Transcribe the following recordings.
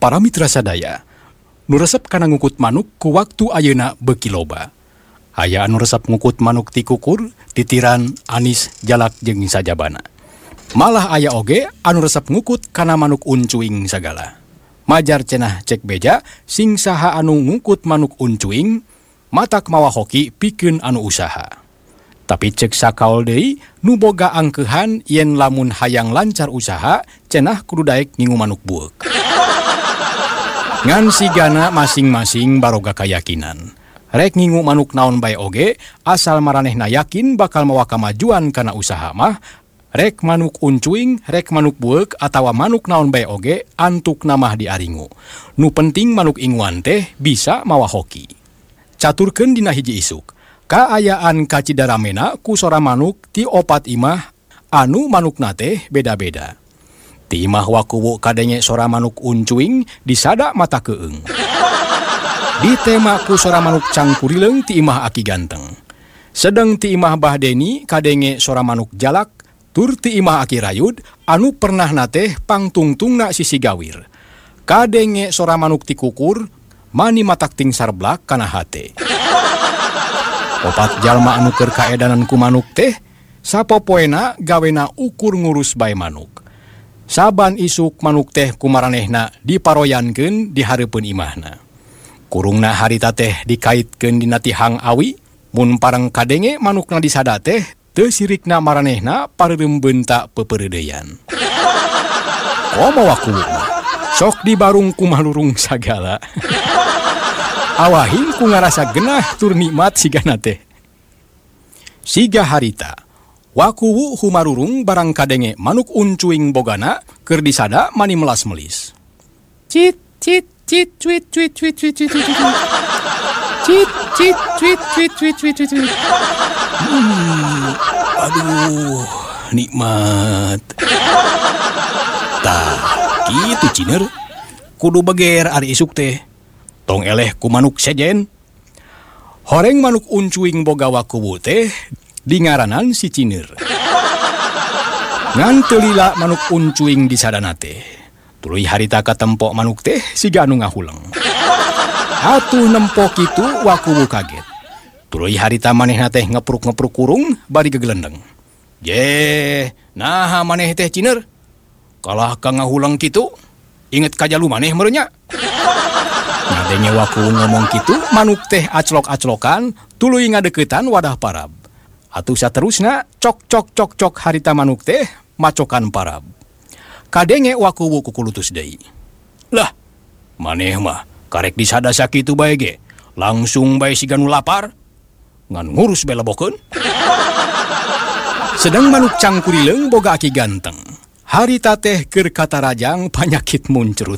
Para mitra sadaya, nu resep kana ngukut manuk ku waktu ayeuna beuki loba. Aya anu resep ngukut manuk ti kukur, titiran, anis, jalak jeung sajabana. Malah aya oge anu resep ngukut kana manuk uncuing sagala. Majar cenah cek beja sing saha anu ngukut manuk uncuing matak mawa hoki pikeun anu usaha. Tapi cek sakaol deui nu boga angkeuhan yen lamun hayang lancar usaha cenah kudu daek ngingu manuk bueuk. Ngan sigana masing-masing baroga kayakinan. Rek ngingu manuk naon bae oge asal maranehna yakin bakal mawa kamajuan kana usaha mah, rek manuk uncuing, rek manuk bueuk atawa manuk naon bae oge antuk namah diaringu. Nu penting manuk inguan teh bisa mawa hoki. Caturkeun dina hiji isuk. Kaayaan kacidaramena ku sora manuk ti opat imah anu manukna teh beda-beda. Ti imah wakuwu kadenge sora manuk uncuing disada mata keung. Di tema ku sora manuk cangkurileung ti imah Aki Ganteng. Sedeng ti imah Bahdeni kadenge sora manuk jalak, tur ti imah Aki Rayud anu pernah nate pangtungtungna sisi gawir. Kadenge sora manuk ti kukur mani matak ting sarblak kana hate. Opat jalma anu keur kaedanan ku manuk teh sapopoena gawena ukur ngurus bae manuk. Saban isuk manuk teh kumaranehna diparoyankeun di hareupeun imahna. Kurungna harita teh dikaitkeun dina tihang awi, mun pareng kadenge manukna disada teh teu sirikna maranehna pareureumbeun ta peupeureudeyan. Komo wakuwu sok dibarung ku malurung sagala. Awahin ku ngarasa genah tur nikmat sigana teh. Siga harita wakuwu humarurung barang kadenge manuk uncuing bogana keur disada mani melas melis. Cit cit cit cuit cuit cuit cuit cuit cuit. Cit cit cuit cuit cuit cuit cuit. Aduh, nikmat. Tah, kitu ciner. Kudu beger ari isuk teh. Tong eleh ku manuk sejen. Horeng manuk uncuing boga wakuwu teh dingaranan si ciner. Ngan teu lila manuk uncuing disadana teh. Tuluy harita katempo manuk teh siga anu ngahuleng. Atuh nempo kitu wakuwu kaget. Tuluy harita manehna teh ngepruk-ngepruk kurung bari gegelendeng. Ye, naha maneh teh ciner? Kalah ka ngahuleng kitu, inget kajalu maneh merenya. Ngadenge wakuwu ngomong kitu, manuk teh aclok-aclokan tuluy ngadeuketan wadah parab. Atuh saterusna cok cok cok cok harita manuk teh macokan parab. Kadenge wakuwu kukulutus deui. Lah, maneh mah karek disada sakitu bae ge, langsung bae siga nu lapar. Ngan ngurus bae lebokeun. Sedang manuk cangkurileung boga Aki Ganteng. Harita teh keur katarajang panyakit muncrut.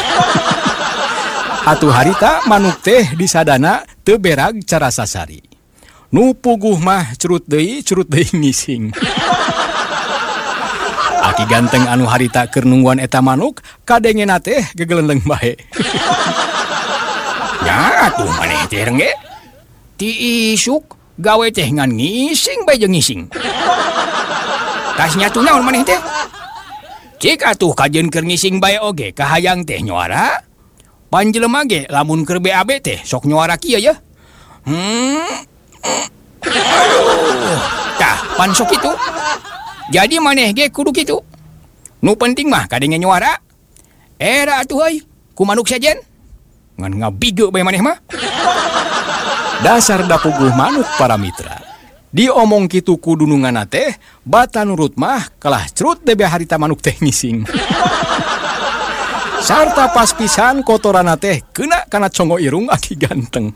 Atuh harita manuk teh disadana teu berag cara sasari. Nu puguh mah curut deui ngising. Aki Ganteng anu harita keur nungguan eta manuk kadengena teh gegelendeng bae. Nya atuh maneh teh rengge. Ti isuk gawe teh ngan ngising bae jeung ngising. Tasnya tuh naon maneh teh? Cik atuh kajeun keur ngising bae oge kahayang teh nyuara. Panjelema ge lamun keur BAB teh sok nyuara kieu ya. Aduh, tah pan sok kitu. Jadi maneh ge kudu kitu. Nu penting mah kadenge nyuara. Era atuh euy, ku manuk sejen. Ngan ngabige bae maneh mah. Dasar da puguh manuk para mitra. Diomong kitu ku dununganna teh, bata nurut mah kalah crut debe harita manuk teh ngising. Sarta pas pisan kotorana teh kena kana congo irung Aki Ganteng.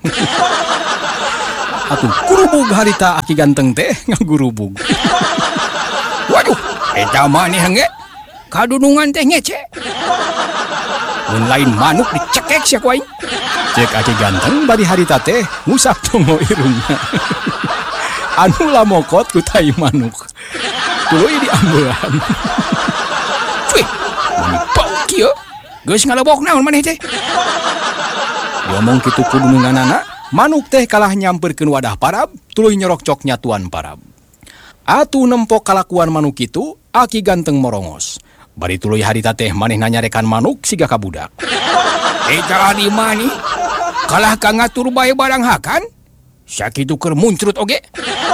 Atuh kurubug harita Aki Ganteng teh ngagurubug. Waduh, eta maneh hengge kadunungan teh ngece. Mun lain manuk dicekek sia ku aing. Cek Aki Ganteng bari harita teh ngusap congo irungna. Anu lamokot ku tai manuk. Tuluy diambean. Cuy, mani bau kieu. Geus ngalebok naon maneh teh? Diomong kitu ku dununganana, manuk teh kalah nyamperkeun wadah parab, tuluy nyorok-cok nyatuan parab. Atuh nempo kalakuan manuk kitu, Aki Ganteng morongos. Bari tuluy harita teh manehna nyarekan manuk siga ka budak. Eta di mani? Kalah ka ngatur bae barang hakan? Sakitu keur muncrut oge.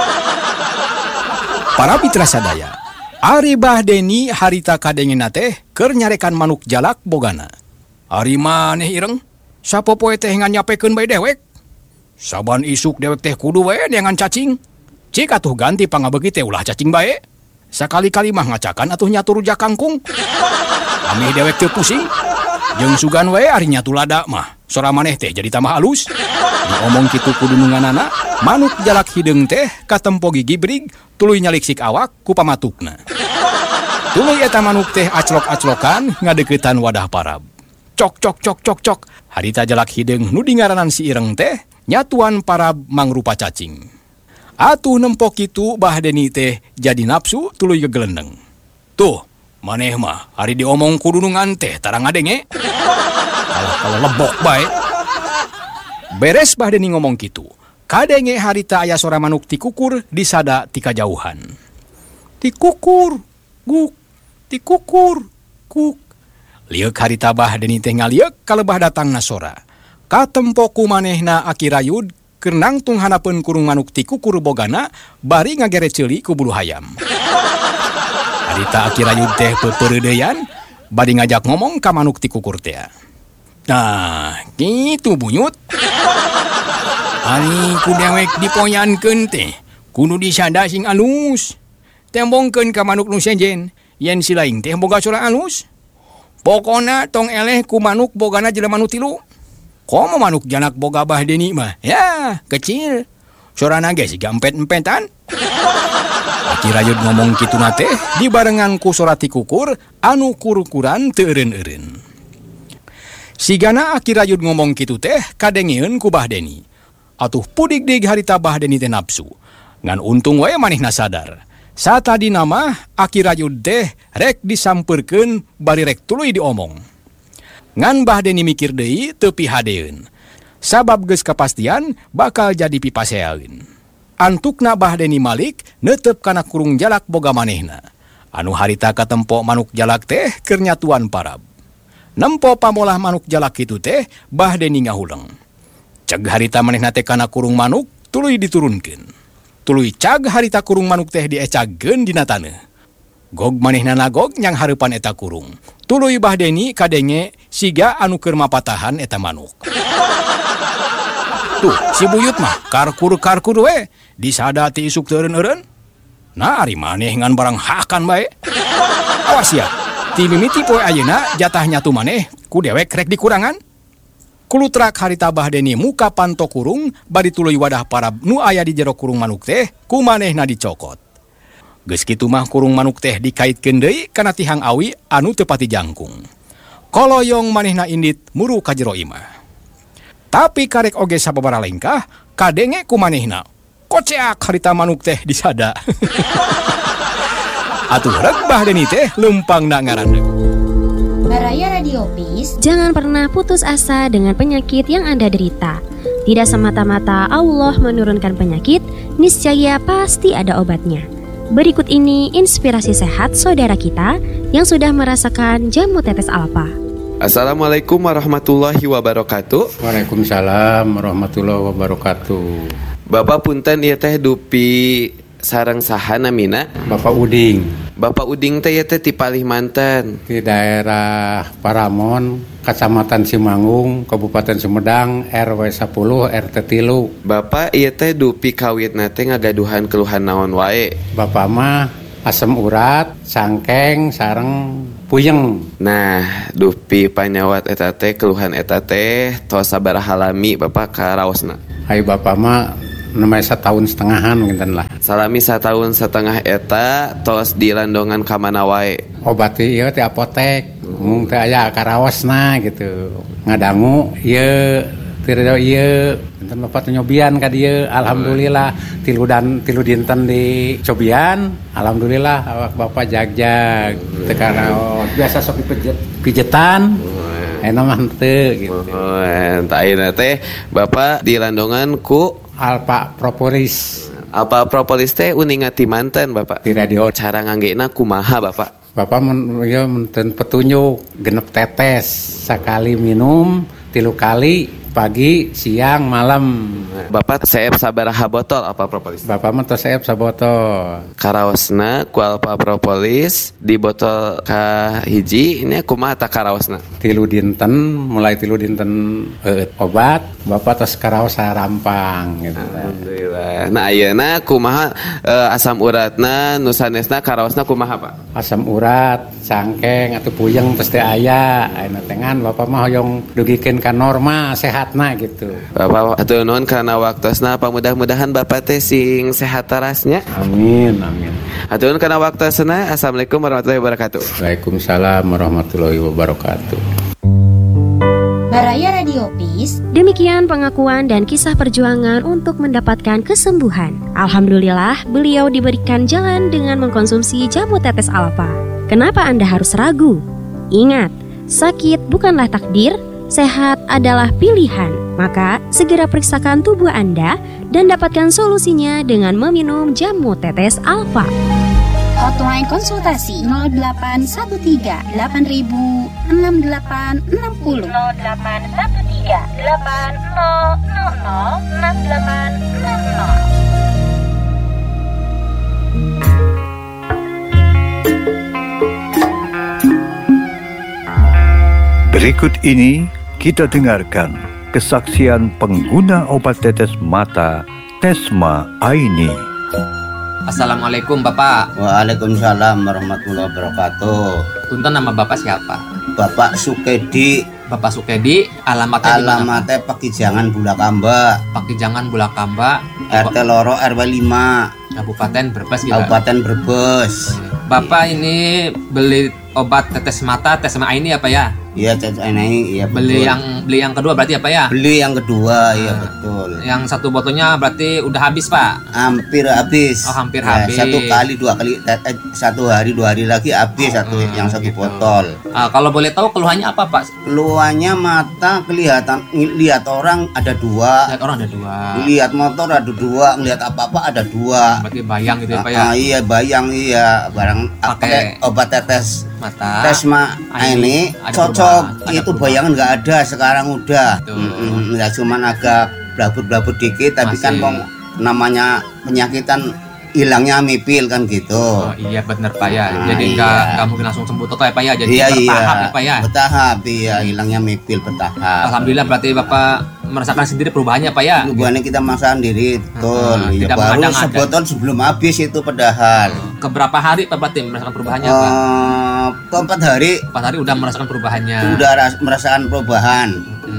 Para mitra sadaya, ari Bahdeni harita kadengena teh keur nyarekan manuk jalak bogana. Ari maneh ireng? Sapopoe teh ngan nyapekeun bae dewek? Saban isuk dewek teh kudu wae neangan cacing. Cik atuh ganti pangabeuki teh ulah cacing bae. Sakali-kali mah ngacakan atuh nyatur rujak kangkung. Amih dewek teu pusing. Jeung sugan wae ari nyatu lada mah. Sora maneh teh jadi tambah halus. Diomong kitu kudu nunganana, manuk jalak hideung teh katempo gigi brig tuluy nyaliksik awak ku pamatukna. Tuluy eta manuk teh aclok-aclokan ngadeuketan wadah parab. Cok cok cok cok cok. Harita jalak hideung nu dingaranan si ireng teh nyatuan parab mangrupa cacing. Atuh nempok kitu Bahdeni teh jadi nafsu tuluy gegelendeng. Tuh, maneh mah hari diomong kudu nungan teh tarang ngadenge. Kalau lebok bae. Beres Bahdeni ngomong kitu, kadenge harita aya sora manuk tikukur disada ti kajauhan. Tikukur, guk, tikukur, guk. Lieuk harita Bahdeni teh ngaliek kalebah datangna sora. Katempo ku manehna Aki Rayud keur nangtung hanapeun kurung manuk tikukur bogana bari ngagere ceuli ku bulu hayam. Harita Aki Rayud teh peupeureudeyan bari ngajak ngomong ka manuk tikukur teh. Nah, gitu bunyut. Ari ku dewek dipoyankeun teh, kudu disada sing alus. Tembongkeun ka manuk nu sejen, yen si laing teh boga sora alus. Pokona tong eleh ku manuk bogana jelema nu tilu. Komo manuk janak boga Bahdeni mah? Ya, kecil. Sorana ge siga empet-empetan. Aki Rayud ngomong kitu na teh dibarengan ku sora tikukur anu kur-kuran teu eureun-eureun. Sigana Aki Rayud ngomong kitu teh kadengeun ku Bahdeni. Atuh pudig-dig harita Bahdeni teh nafsu. Ngan untung wae manehna sadar. Satadina mah Aki Rayud teh rek disampeurkeun bari rek tuluy diomong. Ngan Bahdeni mikir deui teu pihadeun. Sabab geus kapastian bakal jadi pipaseaeun. Antukna Bahdeni Malik neuteup kana kurung jalak boga manehna. Anu harita katempo manuk jalak teh keur nyatuan parab. Nempo pamolah manuk jalak kitu teh Bahdeni ngahuleng. Ceg harita manehna teh kana kurung manuk tuluy diturunkeun. Tuluy cag harita kurung manuk teh diecagkeun dina taneuh. Gog manehna nagog nyang hareupan eta kurung. Tuluy Bahdeni kadenge siga anu keur mapatahan eta manuk. Tuh, si buyut mah karkur-karkur we disada ti isuk teu eureun-eureun. Nah, ari maneh ngan barang hakan bae. Awas ya. Ti mimiti poe ayeuna jatah nyatu maneh ku dewek rek dikurangan. Kulutrak harita Bahdeni muka panto kurung bari tuluy wadah parab nu aya di jero kurung manuk teh ku manehna dicokot. Geus kitu mah kurung manuk teh dikaitkeun deui kana tihang awi anu teu pati jangkung. Koloyong manehna indit muru ka jero imah. Tapi karek oge sababaraha lengkah kadenge ku manehna. Koceak harita manuk teh disada. Atuh rek Bahdeni teh leumpangna ngarandeuk. Baraya Radio Peace. Jangan pernah putus asa dengan penyakit yang Anda derita. Tidak semata-mata Allah menurunkan penyakit, niscaya pasti ada obatnya. Berikut ini inspirasi sehat saudara kita yang sudah merasakan jamu tetes alfa. Assalamualaikum warahmatullahi wabarakatuh. Waalaikumsalam warahmatullahi wabarakatuh. Bapak punten ieu teh dupi sareng saha namina? Bapak Uding. Bapak Uding teh ieu teh ti Palimanten. Di daerah Paramon, Kecamatan Simanggung, Kabupaten Sumedang, RW 10, RT 3. Bapak ieu teh dupi kawitna teh ngagaduhan keluhan naon wae? Bapak mah asam urat, sangkeng, sareng puyeng. Nah, dupi panyawat eta teh keluhan eta teh tos sabaraha lami Bapak karaosna? Hai Bapak mah namanya 1,5 tahun mungkin lah. Salami 1,5 tahun eta tos dilandongan ka mana wae? Obat ieu teh apotek. Mung teh aya karaosna gitu. Ngadangu ieu tireu ieu enten Bapak nyobian ka dieu. Alhamdulillah tilu dinten di cobian. Alhamdulillah awak Bapak jag-jag. Teu karaos biasa sok pijetan. Ena mah teu gitu. Tah ayeuna teh Bapak dilandongan ku Alpha Propolis. Alpha Propolis teh uningan ti manten Bapak. Di radio. Cara nganggena kumaha Bapak? Bapak menten petunjuk genep tetes sekali minum 3 kali pagi, siang, malam. Bapak seep sabaraha botol alfa propolis? Bapak mah tos seep sabotol. Karaosna ku alfa propolis di botol ka hiji ini kumaha tah karaosna? 3 dinten, mulai 3 dinten obat, Bapak tos karaos sarampang gitu. Alhamdulillah. Nah ayeuna kumaha asam uratna nu sanesna karaosna kumaha Pak? Asam urat, cangkeng atau puyeng tos teh aya. Ayeuna tengan Bapak mah hoyong dugikeun ka norma sehatna gitu. Bapak atuh nuhun karena waktosna mudah-mudahan Bapak teh sing sehat tarasnya. Amin, amin. Atuh nuhun karena waktosna. Assalamualaikum warahmatullahi wabarakatuh. Waalaikumsalam warahmatullahi wabarakatuh. Baraya Radio Peace. Demikian pengakuan dan kisah perjuangan untuk mendapatkan kesembuhan. Alhamdulillah, beliau diberikan jalan dengan mengkonsumsi jamu tetes alfa. Kenapa Anda harus ragu? Ingat, sakit bukanlah takdir, sehat adalah pilihan. Maka, segera periksakan tubuh Anda dan dapatkan solusinya dengan meminum jamu tetes alfa. Hotline konsultasi 0813 8000 6860 0813 8000 6860. Berikut ini kita dengarkan kesaksian pengguna obat tetes mata Tesma Aini. Assalamualaikum Bapak. Waalaikumsalam warahmatullahi wabarakatuh. Punten, nama Bapak siapa? Bapak Sukedi. Bapak Sukedi, alamatnya di mana? Alamatnya Pakijangan Bulakamba. Pakijangan Bulakamba, RT Loro RW 5, Kabupaten Brebes gitu. Kabupaten Brebes. Bapak ini beli obat tetes mata Tesma Aini apa ya? Iya, ini iya betul. Beli yang kedua berarti apa ya? Beli yang kedua, iya betul. Yang satu botolnya berarti udah habis Pak? Hampir habis. Oh, hampir Ya, habis. 1 kali 2 kali 1 hari 2 hari lagi habis yang 1 gitu. botol. Kalau boleh tahu keluhannya apa Pak? Keluhannya mata kelihatan, lihat orang ada 2. Lihat orang ada 2. Lihat motor ada 2, ngelihat apa-apa ada 2. Berarti bayang gitu ya Pak ya? Iya bayang, iya barang Pakai obat tetes mata. Tesma ini ada cocok. perubahan, ada Itu perubahan. bayangan nggak ada sekarang udah. Betul. Ya cuman agak blabut-blabut dikit, tapi kan Masih. namanya penyakitan hilangnya mipil kan gitu. Oh iya benar Pak ya. Nah, Jadi iya. nggak mungkin langsung sembuh total ya Pak ya. Jadi Iya bertahap ya Pak ya. bertahap iya, hilangnya mipil bertahap. Alhamdulillah berarti Bapak merasakan sendiri perubahannya Pak ya. Perubahannya kita masakan diri, betul. Ya, tidak baru mengada-ngada. sebotol sebelum habis itu padahal. Keberapa hari Pak berarti merasakan perubahannya Pak? Keempat hari 4 hari udah merasakan perubahannya. udah merasakan perubahan.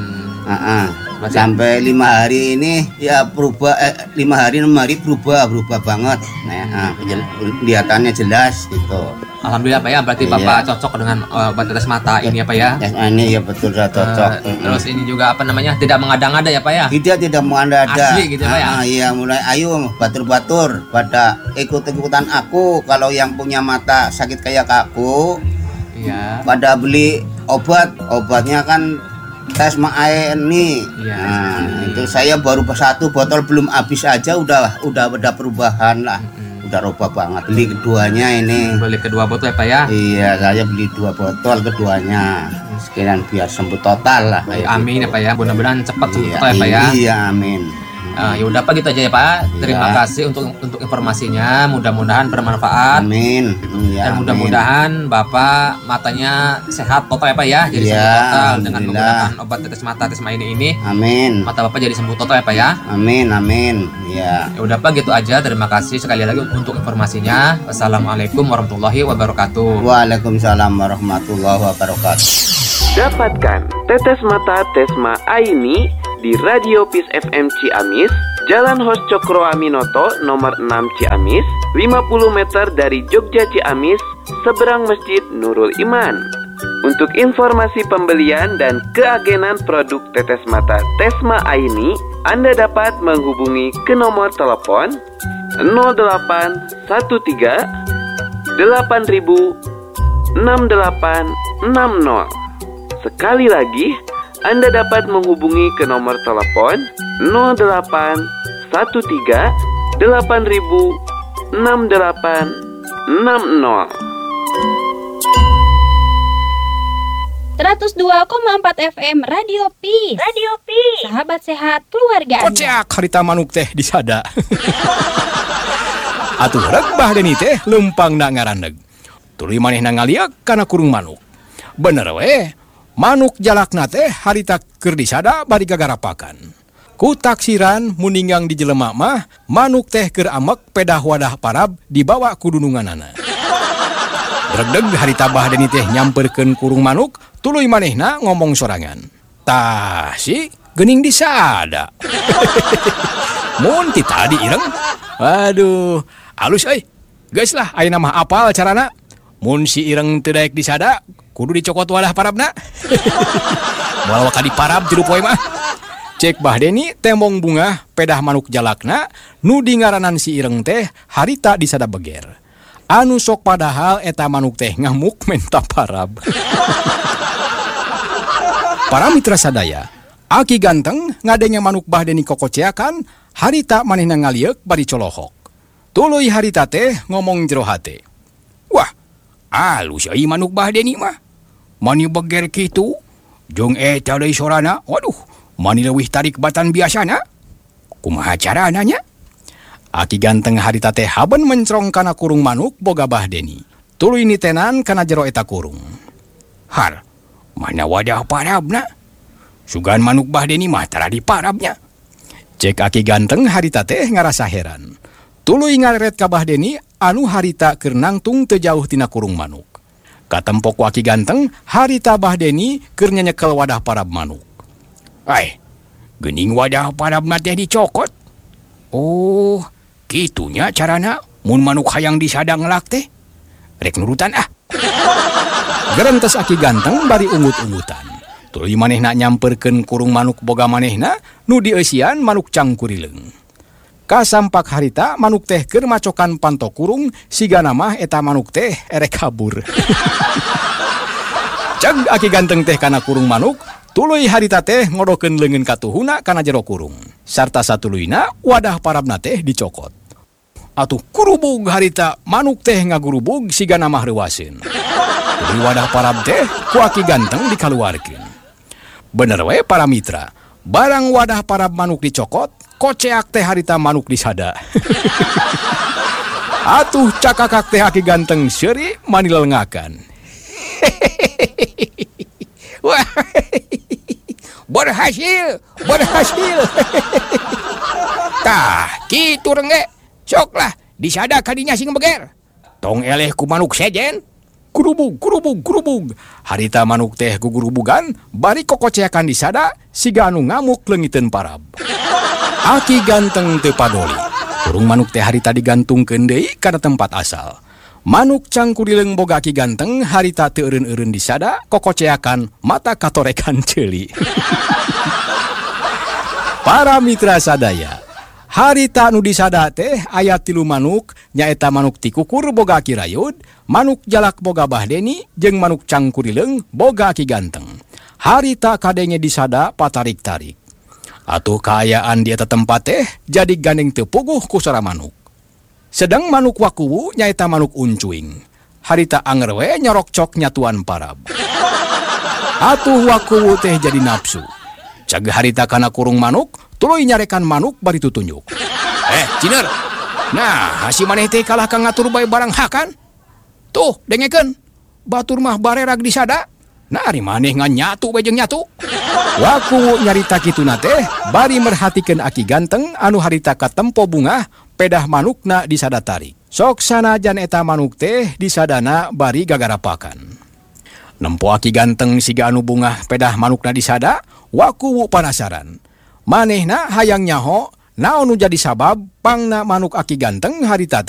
Berarti Sampai 5 hari ini ya berubah, 5 hari 6 hari berubah banget. Nah, kelihatannya jelas gitu. Alhamdulillah Pak ya. Berarti Iya. Bapak cocok dengan obat tetes mata ini ya Pak ya. Ya, ini ya betul sudah cocok. Terus ini juga apa namanya? Tidak mengada-ngada ya Pak ya. Tidak mau anda ada. Asli gitu, Pak, ya? Iya, mulai ayo batur-batur pada ikut-ikutan aku. Kalau yang punya mata sakit kayak aku, Iya. pada beli obatnya kan Tesma Aini. Iya, Nah, itu saya baru 1 botol belum habis aja udah ada perubahan lah. Udah robah banget. Beli keduanya ini. Beli kedua botol ya Pak ya. Iya, saya beli 2 botol keduanya. Sekalian biar sembuh total lah. Baik, kayak amin ya gitu. Pak ya. Mudah-mudahan cepat sembuh Iya, total ya Pak ya. Iya, amin. Ya udah Pak gitu aja ya Pak. Terima Iya. kasih untuk informasinya. Mudah-mudahan bermanfaat. Amin. Dan Iya, amin. mudah-mudahan Bapak matanya sehat total ya Pak ya. Jadi Iya, sembuh total dengan alhamdulillah. menggunakan obat tetes mata Tesma ini. Amin. Mata Bapak jadi sembuh total ya Pak ya. Amin. Iya. Ya udah Pak gitu aja. Terima kasih sekali lagi untuk informasinya. Wassalamualaikum warahmatullahi wabarakatuh. Waalaikumsalam warahmatullahi wabarakatuh. Dapatkan tetes mata Tesma Aini di Radio Peace FM Ciamis, Jalan Hos Cokro Aminoto nomor 6 Ciamis, 50 meter dari Jogja Ciamis, seberang Masjid Nurul Iman. Untuk informasi pembelian dan keagenan produk tetes mata Tesma Aini, Anda dapat menghubungi ke nomor telepon 0813 8000 6860. Sekali lagi, Anda dapat menghubungi ke nomor telepon 0813 8000 6860. 102,4 FM Radio Peace. Sahabat sehat keluarga Anda. Koceak harita manuk teh disada. Atuh rek Bahdeni teh lempang na ngarandeg. Tuluy manehna ngaliak kana kurung manuk. Bener we, manuk jalakna teh harita keur disada bari gagarapakan. Ku taksiran muninggang di jelema mah manuk teh keur amek pedah wadah parab dibawa ku dununganana. Regdeg harita Bahdeni teh nyamperkeun kurung manuk, tuluy manehna ngomong sorangan. Tah si geuning disada. Mun ti tadi ireng. Waduh, alus euy. Geus lah ayeuna mah apal carana. Mun si ireng teu daek disada, kudu dicokot wadah parabna. Moal ka di parab tilu poe mah. Cek Bahdeni tembong bunga pedah manuk jalakna nu dingaranan si ireng teh harita disada beger. Anu sok padahal eta manuk teh ngamuk menta parab. Para mitra sadaya, Aki ganteng ngadenge manuk Bahdeni kokoceakan, harita manehna ngaliek bari colohok. Tuluy harita teh ngomong jero hate. Wah, alus euy manuk Bahdeni mah. Mani beger kitu, jeung eta deui sorana. Waduh, mani leuwih tarik batan biasana. Kumaha carana nya? Aki ganteng harita teh haben mencrong kana kurung manuk boga Bahdeni. Tuluy nitenan kana jero eta kurung. Har, mana wadah parabna? Sugan manuk Bahdeni mah tara di parabnya. Cek Aki ganteng harita teh ngarasa heran. Tuluy ngareret ka Bahdeni anu harita keur nangtung teu jauh tina kurung manuk. Katempo ku Aki ganteng harita Bahdeni keur nyenyekel wadah parab manuk. Ai, geuning wadah parabna teh dicokot. Oh, kitunya carana mun manuk hayang disada ngelak teh. Rek nurutan ah. Gerentes Aki ganteng bari ungut-ungutan. Tuluy manehna nyamperkeun kurung manuk boga manehna nu dieusian manuk cangkurileung. Kasampak harita manuk teh keur macokan panto kurung sigana mah eta manuk teh erek kabur. Ceg Aki ganteng teh kana kurung manuk, tuluy harita teh ngodokeun leungeun katuhuna kana jero kurung. Sarta satuluyna wadah parabna teh dicokot. Atuh kurubug harita manuk teh ngagurubug sigana mah reuaseun. Tuluy wadah parab teh ku Aki ganteng dikaluarkeun. Bener we para mitra, barang wadah parab manuk dicokot, koceak teh harita manuk disada. Atuh cakakak teh Aki ganteng seuri mani lelengakan. Wah, berhasil. Tah, kitu rengge. Sok lah, disada kadinya sing beger. Tong eleh ku manuk sejen. Kurubug. Harita manuk teh gugurubugan, bari kokoceakan disada, siga anu ngamuk leungiteun parab. Aki ganteng teu padoli. Kurung manuk teh harita digantungkeun deui kana tempat asal. Manuk cangkurileung boga Aki ganteng harita teu eureun-eureun disada, kokoceakan mata katorekan ceuli. Para mitra sadaya, harita nu disada teh aya 3 manuk, nyaeta manuk tikukur boga Aki rayud, manuk jalak boga Bahdeni, jeung manuk cangkurileung boga Aki ganteng. Harita kadenge disada patarik-tarik. Atuh kaayaan di eta tempat teh jadi gandeng teu puguh ku sora manuk. Sedang manuk wakuwu nyaeta manuk uncuing. Harita anger we nyorok cok nyatuan parab. Atuh wakuwu teh jadi nafsu. Cag harita kana kurung manuk, tuluy nyarekan manuk bari tutunjuk. Ciner. Nah, hasi maneh teh kalah ka ngatur bae barang hakan. Tuh, dengekeun. Batur mah barerag disada. Nah, ari maneh ngan nyatu bae jeung nyatu. Wakuwu nyarita kituna teh bari merhatikeun Aki ganteng anu harita katempo bunga pedah manukna disada tarik. Sok sanajan eta manuk teh disadana bari gagarapakan. Nempo Aki ganteng siga anu bunga pedah manukna disada, wakuwu panasaran. Manehna hayang nyaho naon nu jadi sabab pangna manuk Aki ganteng harita